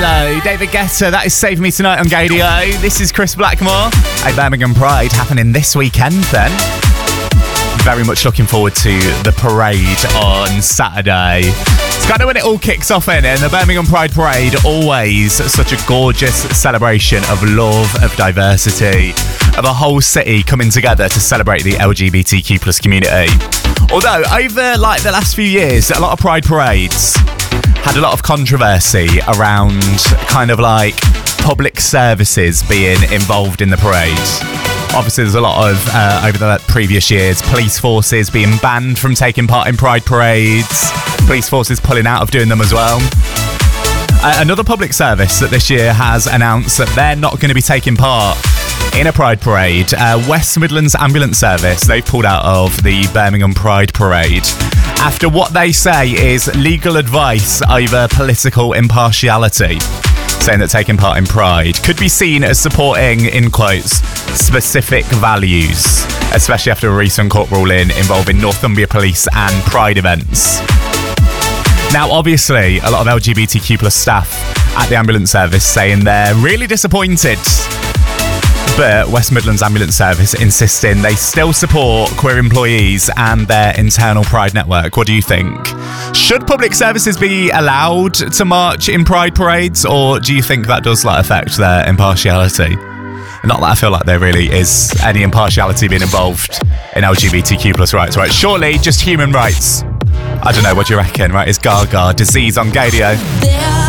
J-Lo, David Guetta, that is Save Me Tonight on Gadio. This is Chris Blackmore. A Birmingham Pride happening this weekend then. Very much looking forward to the parade on Saturday. It's kind of when it all kicks off in, and the Birmingham Pride Parade, always such a gorgeous celebration of love, of diversity, of a whole city coming together to celebrate the LGBTQ plus community. Although, over the last few years, a lot of Pride parades had a lot of controversy around public services being involved in the parade. Obviously, there's a lot of, over the previous years, police forces being banned from taking part in Pride parades, police forces pulling out of doing them as well. Another public service that this year has announced that they're not going to be taking part in a Pride parade. West Midlands Ambulance Service, they've pulled out of the Birmingham Pride Parade after what they say is legal advice over political impartiality, saying that taking part in Pride could be seen as supporting, in quotes, specific values, especially after a recent court ruling involving Northumbria Police and Pride events. Now, obviously, a lot of LGBTQ plus staff at the ambulance service saying they're really disappointed, but West Midlands Ambulance Service insisting they still support queer employees and their internal Pride network. What do you think? Should public services be allowed to march in Pride parades, or do you think that does affect their impartiality? Not that I feel like there really is any impartiality being involved in LGBTQ plus rights, right? Surely just human rights. I don't know, what do you reckon, right? It's Gaga, Disease on Gadio.